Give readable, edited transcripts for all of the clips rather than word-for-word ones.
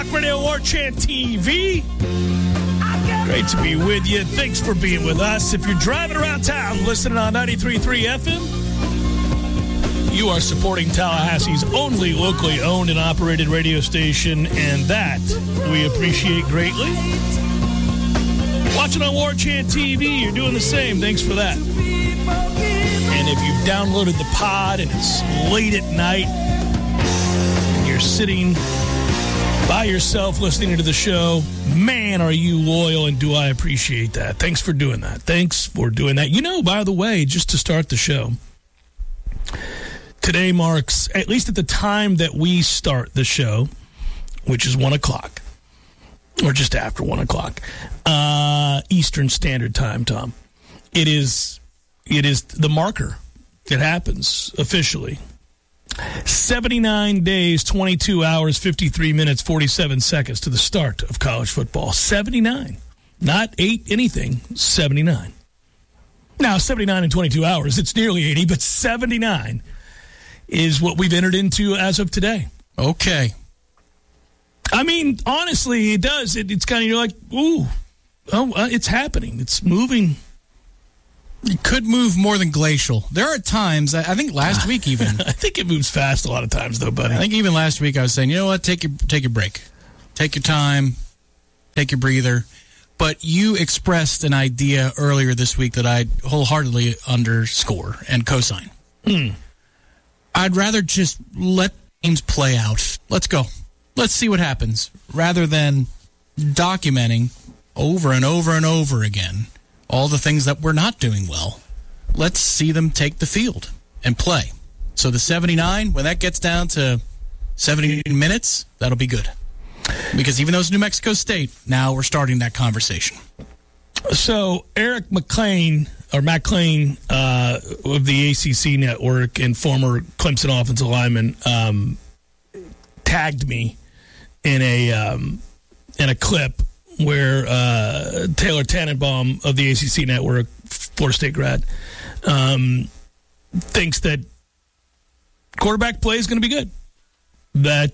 Radio War Chant TV. Great to be with you. Thanks for being with us. If you're driving around town listening on 93.3 FM, you are supporting Tallahassee's only locally owned and operated radio station, and that we appreciate greatly. Watching on War Chant TV, you're doing the same. Thanks for that. And if you've downloaded the pod and it's late at night and you're sitting by yourself listening to the show, man, are you loyal, and do I appreciate that. Thanks for doing that. Thanks for doing that. You know, by the way, just to start the show, today marks, at least at the time that we start the show, which is 1 o'clock, or just after 1 o'clock, Eastern Standard Time, Tom. It is the marker. It happens officially. 79 days, 22 hours, 53 minutes, 47 seconds to the start of college football. 79. Not 8 anything, 79. Now, 79 in 22 hours, it's nearly 80, but 79 is what we've entered into as of today. Okay. I mean, honestly, it does. It's kind of, you're like, ooh, it's happening. It's moving. It could move more than glacial. There are times, I think last week even. I think it moves fast a lot of times, though, buddy. I think even last week I was saying, you know what, take your break. Take your time. Take your breather. But you expressed an idea earlier this week that I wholeheartedly underscore and co-sign. I'd rather just let games play out. Let's go. Let's see what happens, rather than documenting over and over and over again all the things that we're not doing well. Let's see them take the field and play. So the 79, when that gets down to 70 minutes, that'll be good. Because even though it's New Mexico State, now we're starting that conversation. So Eric McLean of the ACC Network and former Clemson offensive lineman tagged me in a clip where Taylor Tannenbaum of the ACC Network, Florida State grad, thinks that quarterback play is going to be good. That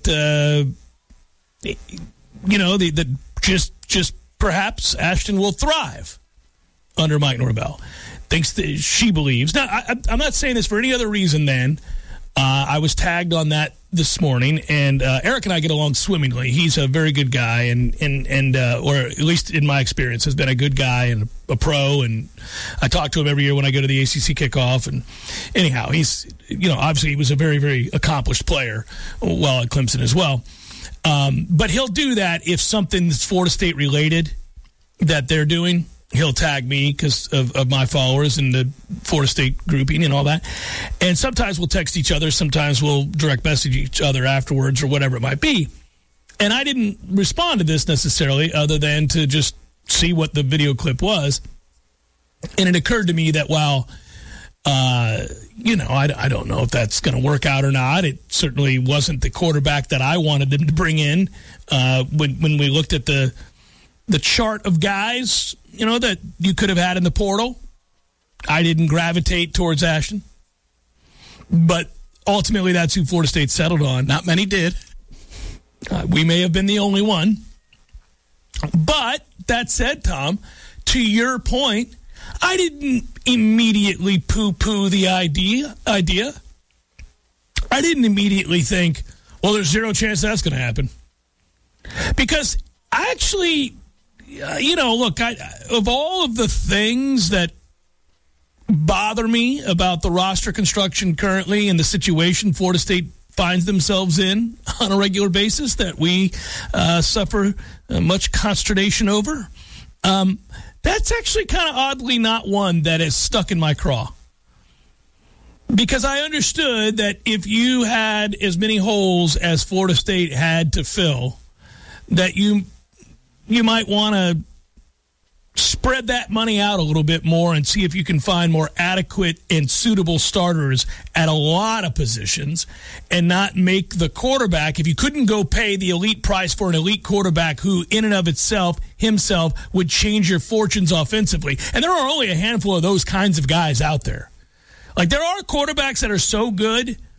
just perhaps Ashton will thrive under Mike Norvell. Thinks that she believes. Now, I'm not saying this for any other reason than I was tagged on that this morning, and Eric and I get along swimmingly. He's a very good guy, and or at least in my experience, has been a good guy and a pro. And I talk to him every year when I go to the ACC kickoff. And anyhow, he's obviously he was a very, very accomplished player while at Clemson as well. But he'll do that if something that's Florida State related that they're doing. He'll tag me because of my followers and the Florida State grouping and all that. And sometimes we'll text each other. Sometimes we'll direct message each other afterwards or whatever it might be. And I didn't respond to this necessarily other than to just see what the video clip was. And it occurred to me that while, I don't know if that's going to work out or not. It certainly wasn't the quarterback that I wanted them to bring in. When we looked at the chart of guys, that you could have had in the portal, I didn't gravitate towards Ashton. But ultimately, that's who Florida State settled on. Not many did. We may have been the only one. But that said, Tom, to your point, I didn't immediately poo-poo the idea. I didn't immediately think, well, there's zero chance that's going to happen. Because I actually, look, of all of the things that bother me about the roster construction currently and the situation Florida State finds themselves in on a regular basis that we suffer much consternation over, that's actually kind of oddly not one that is stuck in my craw. Because I understood that if you had as many holes as Florida State had to fill, that you might want to spread that money out a little bit more and see if you can find more adequate and suitable starters at a lot of positions and not make the quarterback, if you couldn't go pay the elite price for an elite quarterback who in and of himself would change your fortunes offensively. And there are only a handful of those kinds of guys out there. Like, there are quarterbacks that are so good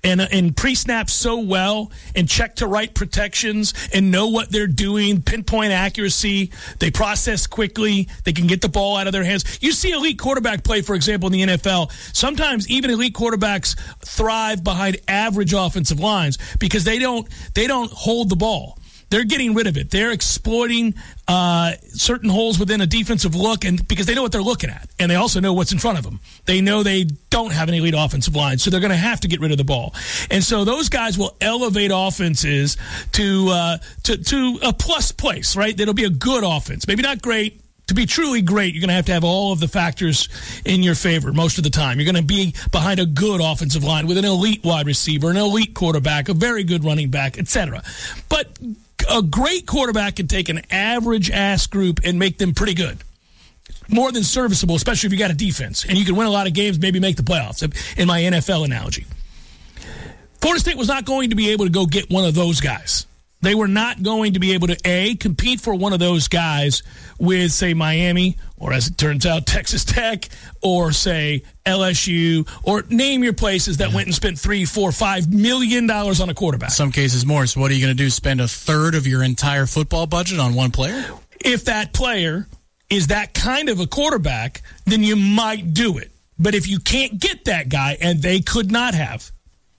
and pre-snap so well and check to right protections and know what they're doing, pinpoint accuracy. They process quickly. They can get the ball out of their hands. You see elite quarterback play, for example, in the NFL. Sometimes even elite quarterbacks thrive behind average offensive lines because they don't hold the ball. They're getting rid of it. They're exploiting certain holes within a defensive look, and because they know what they're looking at, and they also know what's in front of them. They know they don't have an elite offensive line, so they're going to have to get rid of the ball. And so those guys will elevate offenses to a plus place, right? That'll be a good offense. Maybe not great. To be truly great, you're going to have all of the factors in your favor most of the time. You're going to be behind a good offensive line with an elite wide receiver, an elite quarterback, a very good running back, etc. But a great quarterback can take an average-ass group and make them pretty good. More than serviceable, especially if you got a defense. And you can win a lot of games, maybe make the playoffs, in my NFL analogy. Florida State was not going to be able to go get one of those guys. They were not going to be able to, A, compete for one of those guys with, say, Miami, or as it turns out, Texas Tech, or, say, LSU, or name your places that went and spent $3, $4, $5 million on a quarterback. Some cases more. So what are you going to do, spend a third of your entire football budget on one player? If that player is that kind of a quarterback, then you might do it. But if you can't get that guy, and they could not have,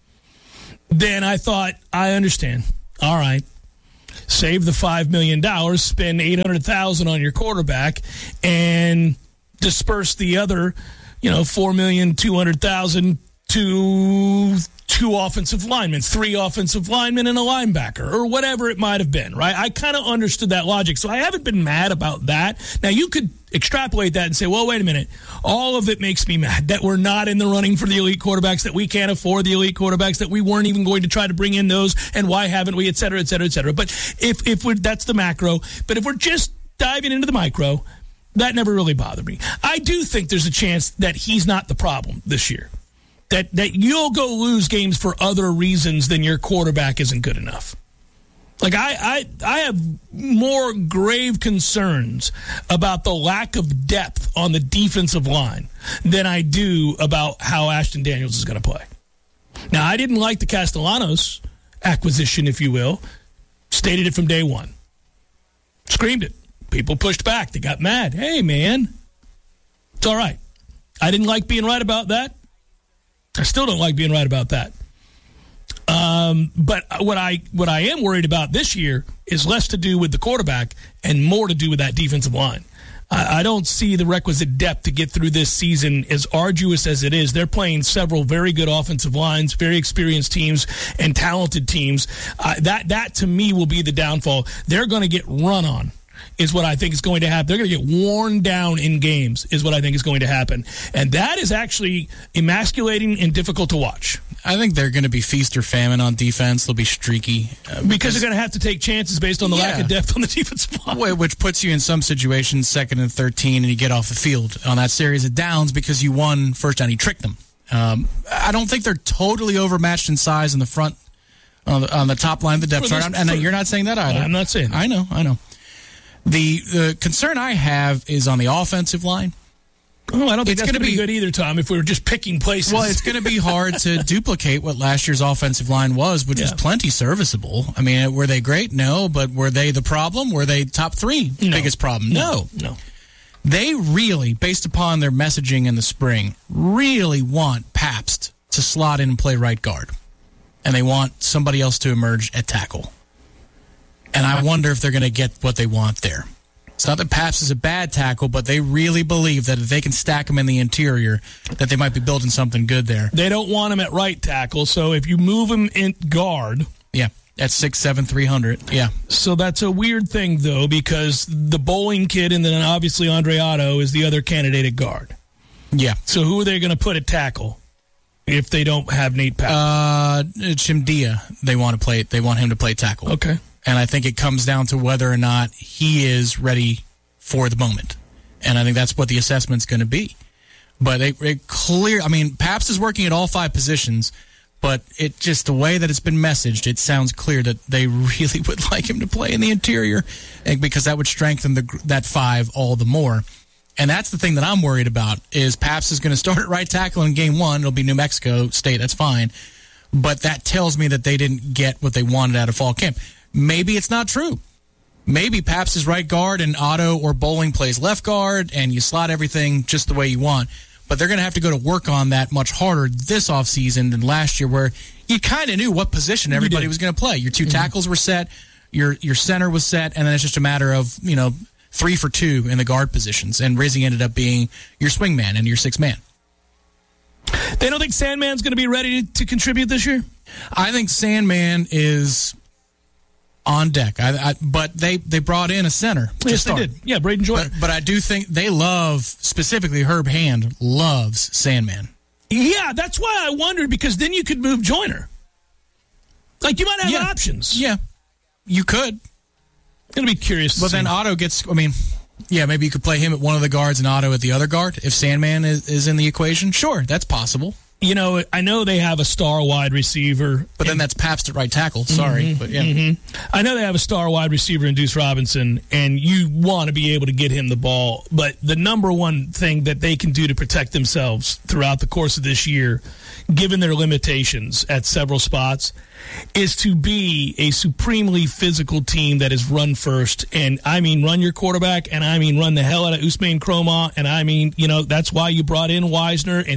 then I thought, I understand. All right, save the $5 million, spend $800,000 on your quarterback, and disperse the other, $4,200,000 to 2 offensive linemen, 3 offensive linemen, and a linebacker, or whatever it might have been, right? I kind of understood that logic, so I haven't been mad about that. Now, you could extrapolate that and say, well, wait a minute. All of it makes me mad that we're not in the running for the elite quarterbacks, that we can't afford the elite quarterbacks, that we weren't even going to try to bring in those, and why haven't we, et cetera, et cetera, et cetera. But if we're, that's the macro. But if we're just diving into the micro, that never really bothered me. I do think there's a chance that he's not the problem this year. That you'll go lose games for other reasons than your quarterback isn't good enough. Like, I have more grave concerns about the lack of depth on the defensive line than I do about how Ashton Daniels is going to play. Now, I didn't like the Castellanos acquisition, if you will. Stated it from day one. Screamed it. People pushed back. They got mad. Hey, man, it's all right. I didn't like being right about that. I still don't like being right about that. But what I am worried about this year is less to do with the quarterback and more to do with that defensive line. I don't see the requisite depth to get through this season, as arduous as it is. They're playing several very good offensive lines, very experienced teams, and talented teams. That to me will be the downfall. They're going to get run on, is what I think is going to happen. They're going to get worn down in games, is what I think is going to happen. And that is actually emasculating and difficult to watch. I think they're going to be feast or famine on defense. They'll be streaky. Because they're going to have to take chances based on the lack of depth on the defensive line. Which puts you in some situations 2nd and 13, and you get off the field on that series of downs because you won first down. You tricked them. I don't think they're totally overmatched in size in the front, on the top line of the depth chart. And you're not saying that either. I'm not saying that. I know. The concern I have is on the offensive line. Oh, I don't think that's going to be good either, Tom, if we were just picking places. Well, it's going to be hard to duplicate what last year's offensive line was, which was plenty serviceable. I mean, were they great? No. But were they the problem? Were they top 3 biggest problem? No. They really, based upon their messaging in the spring, really want Pabst to slot in and play right guard. And they want somebody else to emerge at tackle. And I wonder if they're going to get what they want there. It's not that Pabst is a bad tackle, but they really believe that if they can stack him in the interior, that they might be building something good there. They don't want him at right tackle, so if you move him in guard... Yeah, at 6'7", 300, yeah. So that's a weird thing, though, because the bowling kid and then obviously Andre Otto is the other candidate at guard. Yeah. So who are they going to put at tackle if they don't have Nate Pabst? Chimdia, they want him to play tackle. Okay. And I think it comes down to whether or not he is ready for the moment. And I think that's what the assessment's going to be. But Pabst is working at all 5 positions, but it just the way that it's been messaged, it sounds clear that they really would like him to play in the interior, because that would strengthen that 5 all the more. And that's the thing that I'm worried about, is Pabst is going to start at right tackle in game 1. It'll be New Mexico State. That's fine. but that tells me that they didn't get what they wanted out of fall camp. Maybe it's not true. Maybe Pabst is right guard and Otto or Bowling plays left guard, and you slot everything just the way you want. But they're going to have to go to work on that much harder this offseason than last year, where you kind of knew what position everybody was going to play. Your two tackles were set, your center was set, and then it's just a matter of 3 for 2 in the guard positions. And Rizzi ended up being your swing man and your sixth man. They don't think Sandman's going to be ready to contribute this year? I think Sandman is on deck. But they brought in a center. Yes, they did. Yeah, Braden Joyner. But I do think they love, specifically Herb Hand, loves Sandman. Yeah, that's why I wondered, because then you could move Joyner. Like, you might have options. Yeah, you could. Going to be curious. But then Otto gets, maybe you could play him at one of the guards and Otto at the other guard if Sandman is in the equation. Sure, that's possible. I know they have a star wide receiver. But then that's Pabst at right tackle. Sorry. But yeah. I know they have a star wide receiver in Deuce Robinson, and you want to be able to get him the ball. But the number one thing that they can do to protect themselves throughout the course of this year, given their limitations at several spots, is to be a supremely physical team that is run first. And I mean run your quarterback, and I mean run the hell out of Ousmane Kromah, and I mean, that's why you brought in Wisner, and